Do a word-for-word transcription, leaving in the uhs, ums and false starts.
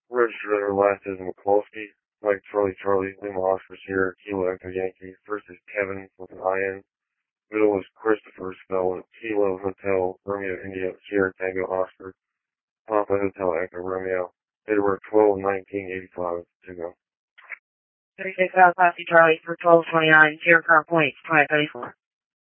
Registered under last is McCloskey. Mike Charlie Charlie, Lima Oscar Sierra, Kilo Echo Yankee. First is Kevin with an I N. Middle is Christopher, spelled Kilo Hotel, Romeo India, Sierra Tango Oscar, Papa Hotel Echo Romeo. February twelfth, nineteen eighty-five. To go. thirty-six South Classy Charlie for twelve twenty-nine, Sierra Car Point, five thirty-four.